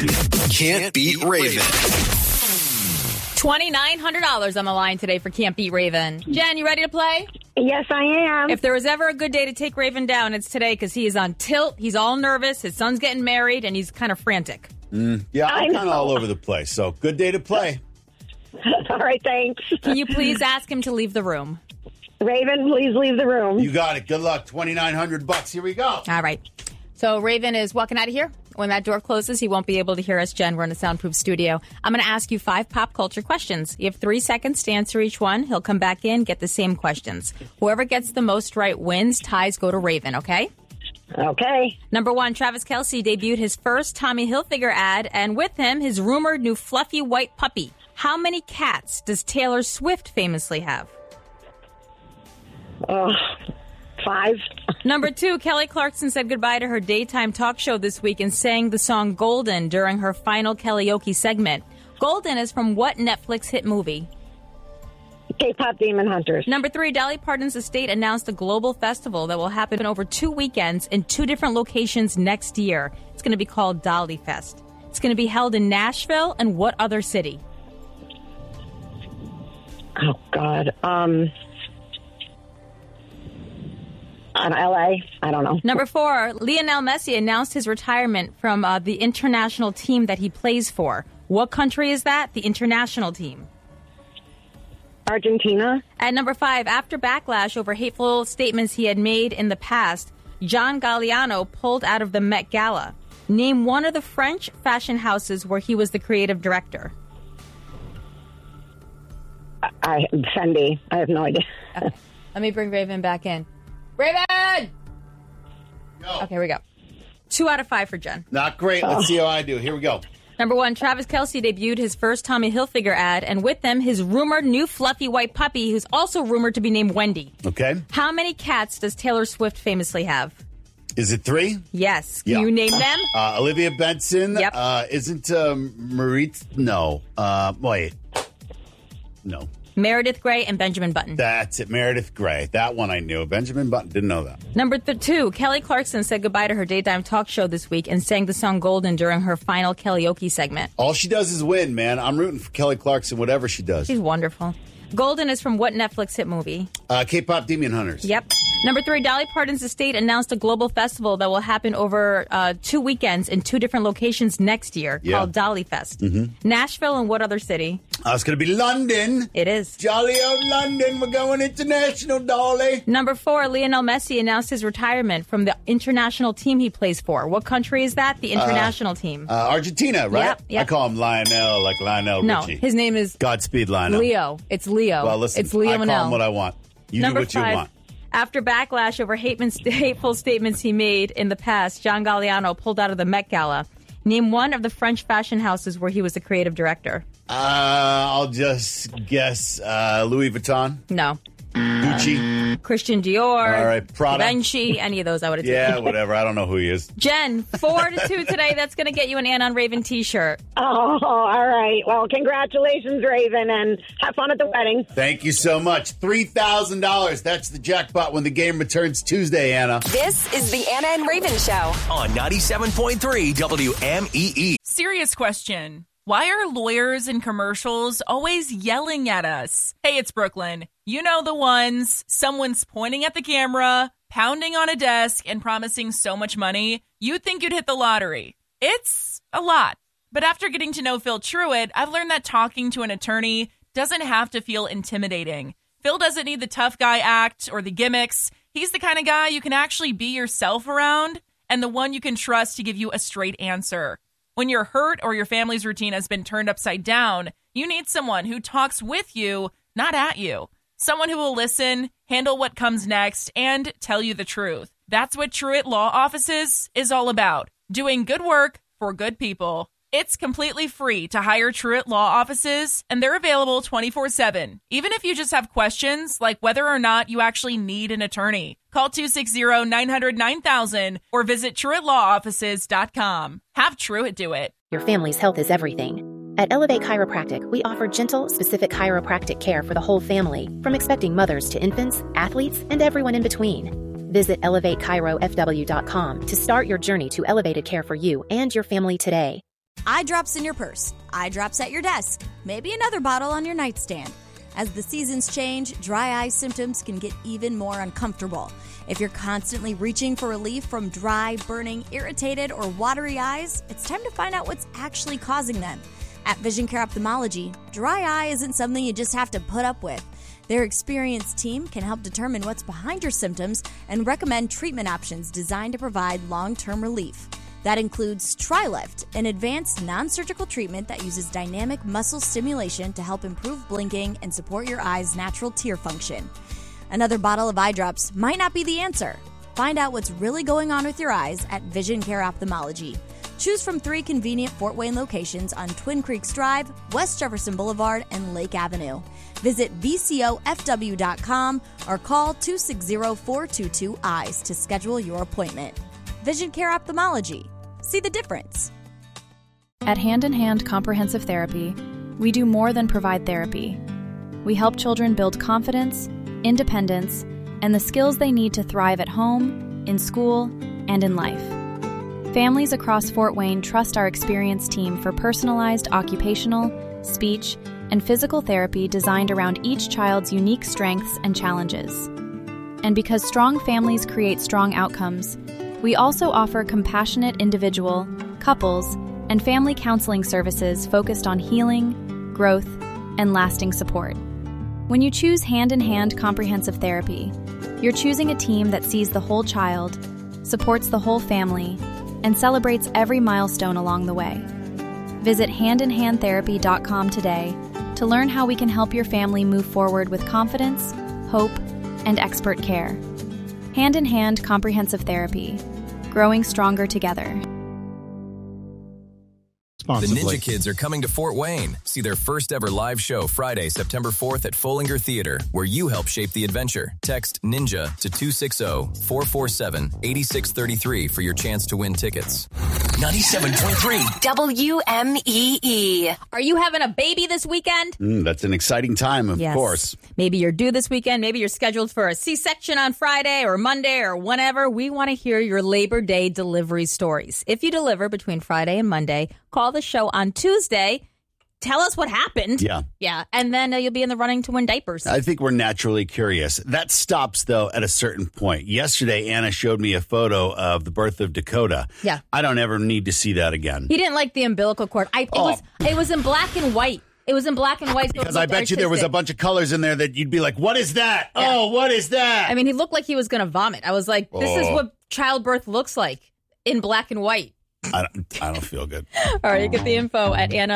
Can't Beat Raven. $2,900 on the line today for Can't Beat Raven. Jen, you ready to play? Yes, I am. If there was ever a good day to take Raven down, it's today because he is on tilt. He's all nervous. His son's getting married, and he's kind of frantic. Yeah, I'm kind of all over the place. So good day to play. All right, thanks. Can you please ask him to leave the room? Raven, please leave the room. You got it. Good luck. $2,900. Here we go. All right. So Raven is walking out of here. When that door closes, he won't be able to hear us, Jen. We're in a soundproof studio. I'm going to ask you 5 pop culture questions. You have 3 seconds to answer each one. He'll come back in, get the same questions. Whoever gets the most right wins. Ties go to Raven, okay? Okay. Number 1, Travis Kelce debuted his first Tommy Hilfiger ad, and with him, his rumored new fluffy white puppy. How many cats does Taylor Swift famously have? 5. Number 2, Kelly Clarkson said goodbye to her daytime talk show this week and sang the song Golden during her final karaoke segment. Golden is from what Netflix hit movie? K-pop Demon Hunters. Number 3, Dolly Parton's estate announced a global festival that will happen over 2 weekends in 2 different locations next year. It's going to be called Dolly Fest. It's going to be held in Nashville and what other city? Oh, God. L.A.? I don't know. Number 4, Lionel Messi announced his retirement from the international team that he plays for. What country is that? The international team. Argentina. At number 5, after backlash over hateful statements he had made in the past, John Galliano pulled out of the Met Gala. Name one of the French fashion houses where he was the creative director. Fendi. I have no idea. Okay. Let me bring Raven back in. Raven! Go. Okay, here we go. 2 out of 5 for Jen. Not great. Let's see how I do. Here we go. Number 1, Travis Kelce debuted his first Tommy Hilfiger ad, and with them, his rumored new fluffy white puppy, who's also rumored to be named Wendy. Okay. How many cats does Taylor Swift famously have? Is it 3? Yes. Can you name them? Olivia Benson. Yep. Isn't Marie? No. Wait. No. Meredith Grey and Benjamin Button. That's it. Meredith Grey. That one I knew. Benjamin Button. Didn't know that. Number 2, Kelly Clarkson said goodbye to her daytime talk show this week and sang the song Golden during her final karaoke segment. All she does is win, man. I'm rooting for Kelly Clarkson, whatever she does. She's wonderful. Golden is from what Netflix hit movie? K-pop Demon Hunters. Yep. Number 3, Dolly Parton's estate announced a global festival that will happen over 2 weekends in 2 different locations next year called Dolly Fest. Mm-hmm. Nashville and what other city? It's going to be London. It is. Jolly old London. We're going international, Dolly. Number 4, Lionel Messi announced his retirement from the international team he plays for. What country is that? The international team. Argentina, right? Yep. I call him Lionel, like Lionel Richie. No, his name is Godspeed, Lionel. Leo. It's Leo. Well, listen, it's Leo I call him what I want. You Number do what 5, you want. After backlash over hateful statements he made in the past, John Galliano pulled out of the Met Gala. Name one of the French fashion houses where he was the creative director. I'll just guess Louis Vuitton. No. Gucci. Christian Dior. All right, Prada. Givenchy. Any of those I would have Yeah, taken. whatever. I don't know who he is. Jen, 4-2 today. That's going to get you an Ann on Raven t-shirt. Oh, all right. Well, congratulations, Raven, and have fun at the wedding. Thank you so much. $3,000. That's the jackpot when the game returns Tuesday, Anna. This is the Anna and Raven Show On 97.3 WMEE. Serious question. Why are lawyers in commercials always yelling at us? Hey, it's Brooklyn. You know the ones. Someone's pointing at the camera, pounding on a desk, and promising so much money, you'd think you'd hit the lottery. It's a lot. But after getting to know Phil Truitt, I've learned that talking to an attorney doesn't have to feel intimidating. Phil doesn't need the tough guy act or the gimmicks. He's the kind of guy you can actually be yourself around and the one you can trust to give you a straight answer. When you're hurt or your family's routine has been turned upside down, you need someone who talks with you, not at you. Someone who will listen, handle what comes next, and tell you the truth. That's what Truitt Law Offices is all about. Doing good work for good people. It's completely free to hire Truitt Law Offices, and they're available 24/7. Even if you just have questions, like whether or not you actually need an attorney. Call 260-900-9000 or visit TruittLawOffices.com. Have Truitt do it. Your family's health is everything. At Elevate Chiropractic, we offer gentle, specific chiropractic care for the whole family, from expecting mothers to infants, athletes, and everyone in between. Visit ElevateChiroFW.com to start your journey to elevated care for you and your family today. Eye drops in your purse, eye drops at your desk, maybe another bottle on your nightstand. As the seasons change, dry eye symptoms can get even more uncomfortable. If you're constantly reaching for relief from dry, burning, irritated, or watery eyes, it's time to find out what's actually causing them. At Vision Care Ophthalmology, dry eye isn't something you just have to put up with. Their experienced team can help determine what's behind your symptoms and recommend treatment options designed to provide long-term relief. That includes TriLift, an advanced non-surgical treatment that uses dynamic muscle stimulation to help improve blinking and support your eye's natural tear function. Another bottle of eye drops might not be the answer. Find out what's really going on with your eyes at Vision Care Ophthalmology. Choose from 3 convenient Fort Wayne locations on Twin Creeks Drive, West Jefferson Boulevard, and Lake Avenue. Visit VCOFW.com or call 260-422-EYES to schedule your appointment. Vision Care Ophthalmology. See the difference. At Hand in Hand Comprehensive Therapy, we do more than provide therapy. We help children build confidence, independence, and the skills they need to thrive at home, in school, and in life. Families across Fort Wayne trust our experienced team for personalized occupational, speech, and physical therapy designed around each child's unique strengths and challenges. And because strong families create strong outcomes, we also offer compassionate individual, couples, and family counseling services focused on healing, growth, and lasting support. When you choose Hand in Hand Comprehensive Therapy, you're choosing a team that sees the whole child, supports the whole family, and celebrates every milestone along the way. Visit handinhandtherapy.com today to learn how we can help your family move forward with confidence, hope, and expert care. Hand in Hand Comprehensive Therapy, growing stronger together. The Ninja Kids are coming to Fort Wayne. See their first ever live show Friday, September 4th at Follinger Theater, where you help shape the adventure. Text NINJA to 260-447-8633 for your chance to win tickets. 97.3 WMEE. Are you having a baby this weekend? That's an exciting time, of course. Maybe you're due this weekend. Maybe you're scheduled for a C-section on Friday or Monday or whenever. We want to hear your Labor Day delivery stories. If you deliver between Friday and Monday, call the show on Tuesday. Tell us what happened. Yeah. And then you'll be in the running to win diapers. I think we're naturally curious. That stops, though, at a certain point. Yesterday, Anna showed me a photo of the birth of Dakota. Yeah. I don't ever need to see that again. He didn't like the umbilical cord. It was in black and white. It was in black and white. Because I bet you there was a bunch of colors in there that you'd be like, what is that? Yeah. Oh, what is that? I mean, he looked like he was going to vomit. I was like, this is what childbirth looks like in black and white. I don't feel good. All right, you get the info at Anna.